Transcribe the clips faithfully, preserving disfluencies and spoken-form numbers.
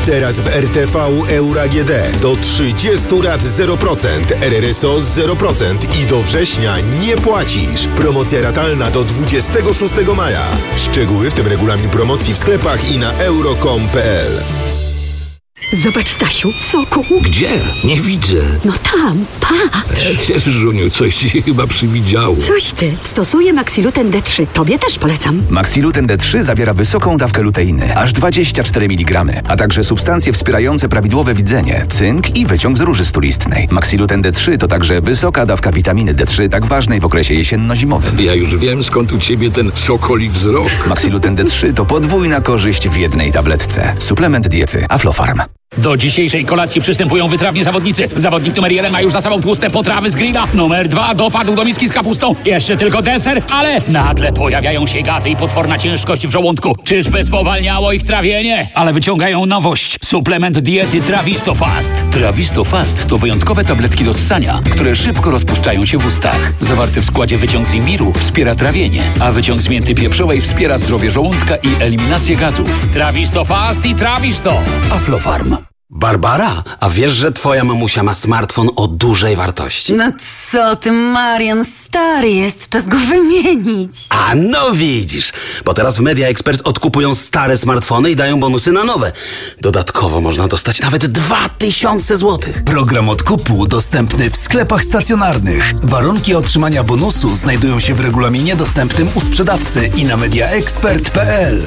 Teraz w R T V Euro A G D do trzydziestu lat zero procent, R R S O zero procent i do września nie płacisz. Promocja ratalna do dwudziestego szóstego maja. Szczegóły, w tym regulamin promocji w sklepach i na euro kropka com kropka p l. Zobacz, Stasiu, soku. Gdzie? Nie widzę. No tam, patrz. Żuniu, coś ci się chyba przywidziało. Coś ty. Stosuję Maxiluten D trzy. Tobie też polecam. Maxiluten D trzy zawiera wysoką dawkę luteiny, aż dwadzieścia cztery miligramy, a także substancje wspierające prawidłowe widzenie, cynk i wyciąg z róży stulistnej. Maxiluten D trzy to także wysoka dawka witaminy D trzy, tak ważnej w okresie jesienno-zimowym. Ja już wiem, skąd u ciebie ten sokoli wzrok. Maxiluten D trzy to podwójna korzyść w jednej tabletce. Suplement diety Aflofarm. Do dzisiejszej kolacji przystępują wytrawni zawodnicy. Zawodnik numer jeden ma już za sobą tłuste potrawy z grilla. Numer dwa dopadł do miski z kapustą. Jeszcze tylko deser, ale nagle pojawiają się gazy i potworna ciężkość w żołądku. Czyżby spowalniało ich trawienie? Ale wyciągają nowość. Suplement diety Trawisto Fast. Trawisto Fast to wyjątkowe tabletki do ssania, które szybko rozpuszczają się w ustach. Zawarty w składzie wyciąg z imbiru wspiera trawienie, a wyciąg z mięty pieprzowej wspiera zdrowie żołądka i eliminację gazów. Trawisto Fast i Trawisto. Aflofarm. Barbara, a wiesz, że twoja mamusia ma smartfon o dużej wartości? No co ty, Marian, stary jest, czas go wymienić. A no widzisz, bo teraz w Media Expert odkupują stare smartfony i dają bonusy na nowe. Dodatkowo można dostać nawet dwa tysiące złotych. Program odkupu dostępny w sklepach stacjonarnych. Warunki otrzymania bonusu znajdują się w regulaminie dostępnym u sprzedawcy i na media expert kropka p l.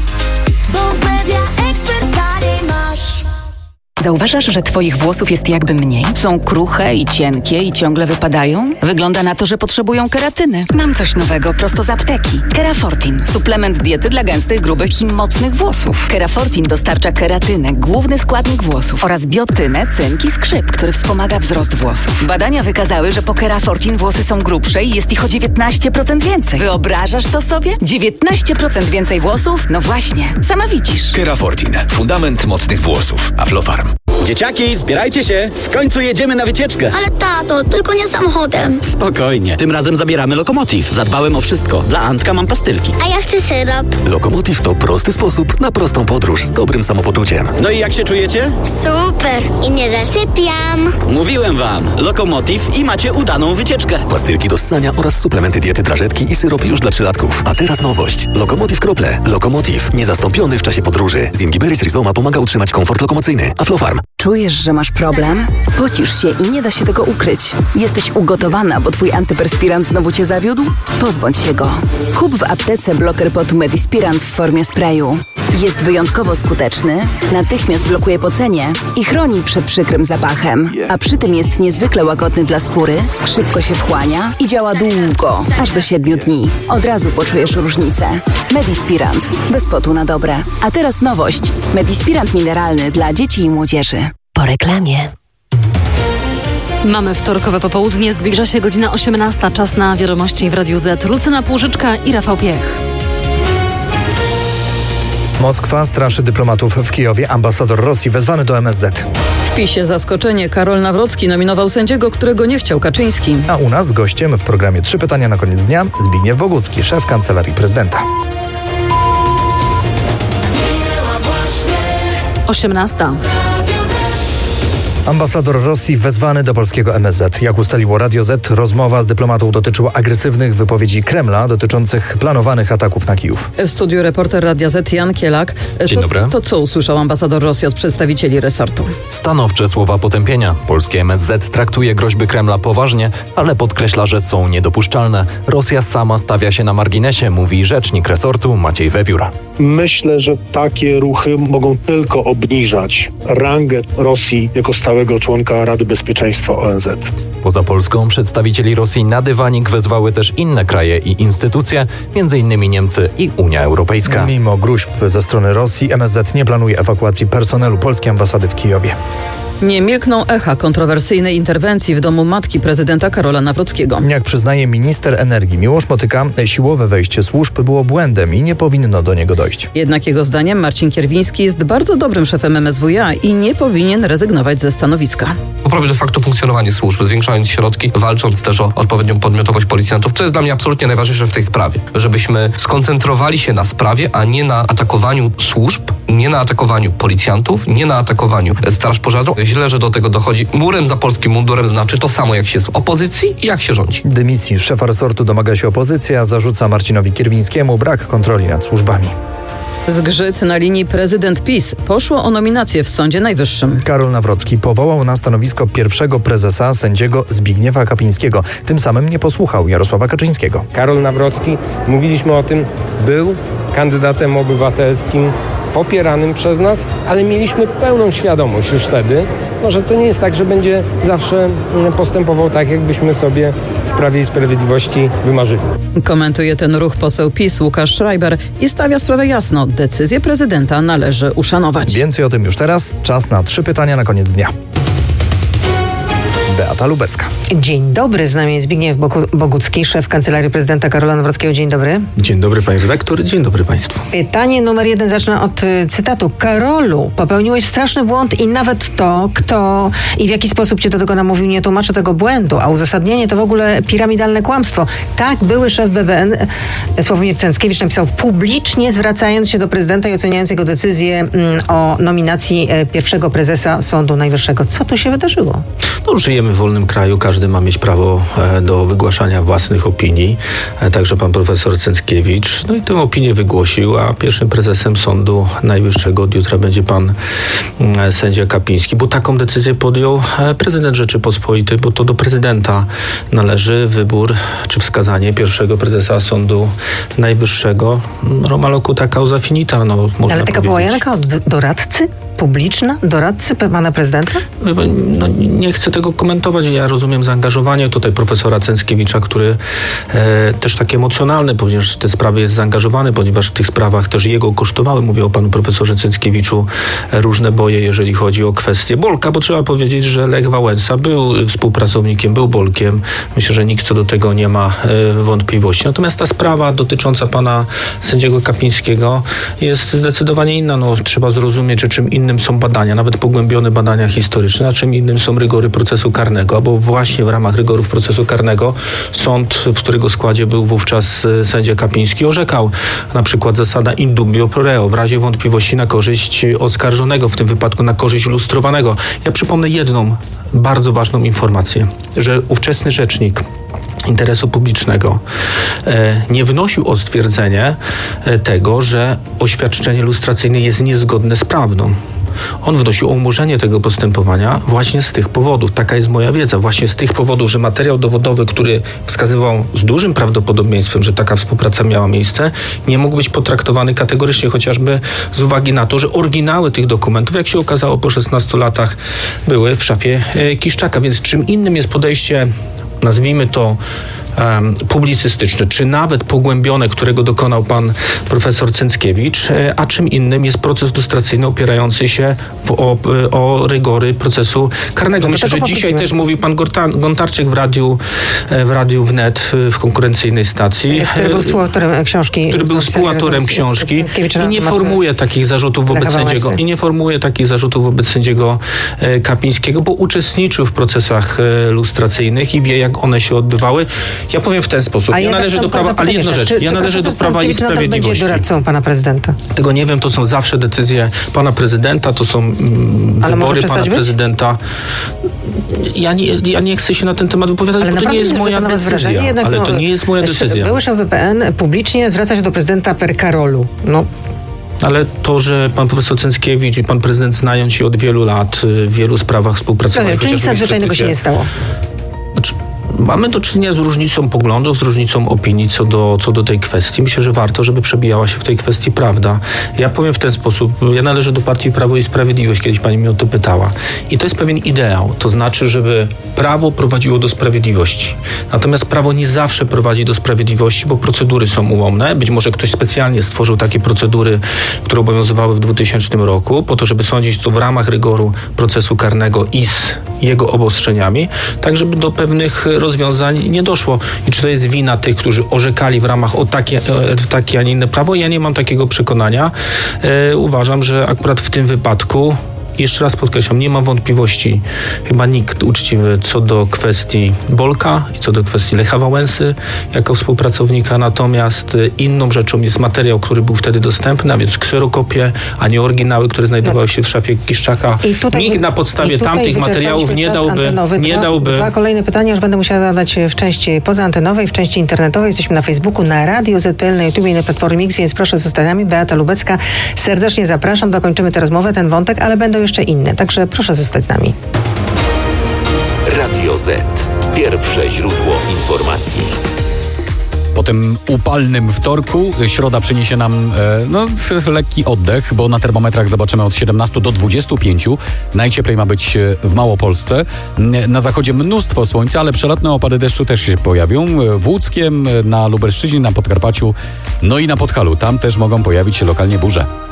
Bo w Media Expert taniej masz. Zauważasz, że twoich włosów jest jakby mniej? Są kruche i cienkie i ciągle wypadają? Wygląda na to, że potrzebują keratyny. Mam coś nowego prosto z apteki. Kerafortin. Suplement diety dla gęstych, grubych i mocnych włosów. Kerafortin dostarcza keratynę, główny składnik włosów, oraz biotynę, cynk i skrzyp, który wspomaga wzrost włosów. Badania wykazały, że po Kerafortin włosy są grubsze i jest ich o dziewiętnaście procent więcej. Wyobrażasz to sobie? dziewiętnaście procent więcej włosów? No właśnie. Sama widzisz. Kerafortin. Fundament mocnych włosów. Aflofarm. Dzieciaki, zbierajcie się! W końcu jedziemy na wycieczkę! Ale tato, tylko nie samochodem. Spokojnie, tym razem zabieramy Lokomotiv. Zadbałem o wszystko. Dla Antka mam pastylki. A ja chcę syrop. Lokomotiv to prosty sposób na prostą podróż z dobrym samopoczuciem. No i jak się czujecie? Super! I nie zasypiam. Mówiłem wam, Lokomotiv i macie udaną wycieczkę. Pastylki do ssania oraz suplementy diety drażetki i syrop już dla trzylatków. A teraz nowość. Lokomotiv krople. Lokomotiv. Niezastąpiony w czasie podróży. Zingiberis rhizoma pomaga utrzymać komfort lokomocyjny. Aflofarm. Czujesz, że masz problem? Pocisz się i nie da się tego ukryć. Jesteś ugotowana, bo twój antyperspirant znowu cię zawiódł? Pozbądź się go. Kup w aptece bloker potu Medispirant w formie sprayu. Jest wyjątkowo skuteczny, natychmiast blokuje pocenie i chroni przed przykrym zapachem. A przy tym jest niezwykle łagodny dla skóry, szybko się wchłania i działa długo, aż do siedmiu dni. Od razu poczujesz różnicę. Medispirant. Bez potu na dobre. A teraz nowość. Medispirant mineralny dla dzieci i młodzieży. Po reklamie. Mamy wtorkowe popołudnie, zbliża się godzina osiemnasta. Czas na wiadomości w Radiu Z. Lucyna Półżyczka i Rafał Piech. Moskwa straszy dyplomatów w Kijowie. Ambasador Rosji wezwany do M S Z. W PiSie zaskoczenie. Karol Nawrocki nominował sędziego, którego nie chciał Kaczyński. A u nas gościem w programie Trzy pytania na koniec dnia Zbigniew Bogucki, szef Kancelarii Prezydenta. osiemnasta. Ambasador Rosji wezwany do polskiego M S Z. Jak ustaliło Radio Z, rozmowa z dyplomatą dotyczyła agresywnych wypowiedzi Kremla dotyczących planowanych ataków na Kijów. W studiu reporter Radia Z Jan Kielak. Dzień to, dobry. To co usłyszał ambasador Rosji od przedstawicieli resortu? Stanowcze słowa potępienia. Polskie M S Z traktuje groźby Kremla poważnie, ale podkreśla, że są niedopuszczalne. Rosja sama stawia się na marginesie, mówi rzecznik resortu Maciej Wewiór. Myślę, że takie ruchy mogą tylko obniżać rangę Rosji jako stałego członka Rady Bezpieczeństwa O N Z. Poza Polską przedstawicieli Rosji na dywanik wezwały też inne kraje i instytucje, między innymi Niemcy i Unia Europejska. Mimo gruźb ze strony Rosji, M S Z nie planuje ewakuacji personelu polskiej ambasady w Kijowie. Nie milkną echa kontrowersyjnej interwencji w domu matki prezydenta Karola Nawrockiego. Jak przyznaje minister energii Miłosz Motyka, siłowe wejście służb było błędem i nie powinno do niego dojść. Jednak jego zdaniem Marcin Kierwiński jest bardzo dobrym szefem M S W iA i nie powinien rezygnować ze stanowiska. Poprawić de facto funkcjonowanie służb, zwiększając środki, walcząc też o odpowiednią podmiotowość policjantów. To jest dla mnie absolutnie najważniejsze w tej sprawie. Żebyśmy skoncentrowali się na sprawie, a nie na atakowaniu służb, nie na atakowaniu policjantów, nie na atakowaniu straż pożarną. Źle, że do tego dochodzi. Murem za polskim mundurem znaczy to samo, jak się jest w opozycji i jak się rządzi. Dymisji szefa resortu domaga się opozycja, zarzuca Marcinowi Kierwińskiemu brak kontroli nad służbami. Zgrzyt na linii prezydent PiS. Poszło o nominację w Sądzie Najwyższym. Karol Nawrocki powołał na stanowisko pierwszego prezesa sędziego Zbigniewa Kapińskiego. Tym samym nie posłuchał Jarosława Kaczyńskiego. Karol Nawrocki, mówiliśmy o tym, był kandydatem obywatelskim popieranym przez nas, ale mieliśmy pełną świadomość już wtedy, no, że to nie jest tak, że będzie zawsze postępował tak, jakbyśmy sobie w Prawie i Sprawiedliwości wymarzyli. Komentuje ten ruch poseł PiS Łukasz Schreiber i stawia sprawę jasno. Decyzję prezydenta należy uszanować. Więcej o tym już teraz. Czas na trzy pytania na koniec dnia. Beata Lubecka. Dzień dobry, z nami jest Zbigniew Bogucki, szef Kancelarii Prezydenta Karola Nawrockiego. Dzień dobry. Dzień dobry pani redaktor, dzień dobry państwu. Pytanie numer jeden, zacznę od y, cytatu. Karolu, popełniłeś straszny błąd i nawet to, kto i w jaki sposób cię do tego namówił, nie tłumaczy tego błędu, a uzasadnienie to w ogóle piramidalne kłamstwo. Tak, były szef B B N, Sławomir Cęckiewicz, napisał publicznie, zwracając się do prezydenta i oceniając jego decyzję mm, o nominacji y, pierwszego prezesa Sądu Najwyższego. Co tu się wydarzyło? No, żyjemy w wolnym kraju, każdy ma mieć prawo do wygłaszania własnych opinii, także pan profesor Cęckiewicz, no i tę opinię wygłosił, a pierwszym prezesem Sądu Najwyższego od jutra będzie pan sędzia Kapiński, bo taką decyzję podjął prezydent Rzeczypospolitej, bo to do prezydenta należy wybór czy wskazanie pierwszego prezesa Sądu Najwyższego. Roma locuta causa finita, no można Ale taka połajanka od doradcy? Publiczna? Doradcy pana prezydenta? No, nie chcę tego komentować. Ja rozumiem zaangażowanie tutaj profesora Cęckiewicza, który e, też tak emocjonalny, ponieważ te sprawy jest zaangażowany, ponieważ w tych sprawach też jego kosztowały, mówię o panu profesorze Cęckiewiczu, różne boje, jeżeli chodzi o kwestię Bolka, bo trzeba powiedzieć, że Lech Wałęsa był współpracownikiem, był Bolkiem. Myślę, że nikt co do tego nie ma e, wątpliwości. Natomiast ta sprawa dotycząca pana sędziego Kapińskiego jest zdecydowanie inna. No, trzeba zrozumieć, że czym innym są badania, nawet pogłębione badania historyczne, a czym innym są rygory procesu karnego, bo właśnie w ramach rygorów procesu karnego sąd, w którego składzie był wówczas sędzia Kapiński, orzekał na przykład zasada in dubio pro reo, w razie wątpliwości na korzyść oskarżonego, w tym wypadku na korzyść lustrowanego. Ja przypomnę jedną bardzo ważną informację, że ówczesny rzecznik interesu publicznego e, nie wnosił o stwierdzenie e, tego, że oświadczenie lustracyjne jest niezgodne z prawdą. On wnosił o umorzenie tego postępowania właśnie z tych powodów. Taka jest moja wiedza. Właśnie z tych powodów, że materiał dowodowy, który wskazywał z dużym prawdopodobieństwem, że taka współpraca miała miejsce, nie mógł być potraktowany kategorycznie, chociażby z uwagi na to, że oryginały tych dokumentów, jak się okazało po szesnastu latach, były w szafie e, Kiszczaka. Więc czym innym jest podejście, nazwijmy to um, publicystyczne, czy nawet pogłębione, którego dokonał pan profesor Cęckiewicz, a czym innym jest proces lustracyjny opierający się w, o, o rygory procesu karnego. No Myślę, że dzisiaj też mówił pan Gorta- Gontarczyk w radiu, w radiu Wnet, w konkurencyjnej stacji. Który był współautorem książki. Który był współautorem książki i nie formuje takich zarzutów wobec sędziego, i nie formuje takich zarzutów wobec sędziego Kapińskiego, bo uczestniczył w procesach lustracyjnych i wie, jak one się odbywały. Ja powiem w ten sposób. Ja należę do prawa, ale jedno rzecz. Czy, ja czy należę do Prawa i Sprawiedliwości. Będzie doradcą pana prezydenta? Tego nie wiem, to są zawsze decyzje pana prezydenta, to są mm, wybory pana być? prezydenta. Ja nie, ja nie chcę się na ten temat wypowiadać, ale bo to nie jest moja decyzja. Jednak, ale to nie jest moja decyzja. Były szef B P N publicznie zwraca się do prezydenta per Karolu. No. Ale to, że pan profesor Cęckiewicz i pan prezydent znają się od wielu lat, w wielu sprawach współpracowali. Czyli nic nadzwyczajnego się nie stało? Znaczy, mamy do czynienia z różnicą poglądów, z różnicą opinii co do, co do tej kwestii. Myślę, że warto, żeby przebijała się w tej kwestii prawda. Ja powiem w ten sposób. Ja należę do partii Prawo i Sprawiedliwość, kiedyś pani mnie o to pytała. I to jest pewien ideał. To znaczy, żeby prawo prowadziło do sprawiedliwości. Natomiast prawo nie zawsze prowadzi do sprawiedliwości, bo procedury są ułomne. Być może ktoś specjalnie stworzył takie procedury, które obowiązywały w dwutysięcznym roku, po to, żeby sądzić to w ramach rygoru procesu karnego i z jego obostrzeniami, tak żeby do pewnych rozwiązań nie doszło. I czy to jest wina tych, którzy orzekali w ramach o takie, takie a nie inne prawo? Ja nie mam takiego przekonania. E, uważam, że akurat w tym wypadku, jeszcze raz podkreślam, nie mam wątpliwości, chyba nikt uczciwy co do kwestii Bolka i co do kwestii Lecha Wałęsy jako współpracownika, natomiast inną rzeczą jest materiał, który był wtedy dostępny, a więc kserokopie, a nie oryginały, które znajdowały się w szafie Kiszczaka. Tutaj, nikt na podstawie tamtych materiałów nie dałby... Nie dwa, dałby... Dwa kolejne pytania już będę musiała zadać w części pozaantenowej, w części internetowej. Jesteśmy na Facebooku, na Radio Z P L, na YouTube i na Platformie X, więc proszę zostać z nami. Beata Lubecka, serdecznie zapraszam. Dokończymy tę rozmowę, ten wątek, ale będą jeszcze inne, także proszę zostać z nami. Radio Z. Pierwsze źródło informacji. Po tym upalnym wtorku środa przyniesie nam e, no, lekki oddech, bo na termometrach zobaczymy od siedemnastu do dwudziestu pięciu. Najcieplej ma być w Małopolsce. Na zachodzie mnóstwo słońca, ale przelotne opady deszczu też się pojawią. W Łódzkiem, na Lubelszczyźnie, na Podkarpaciu, no i na Podhalu. Tam też mogą pojawić się lokalnie burze.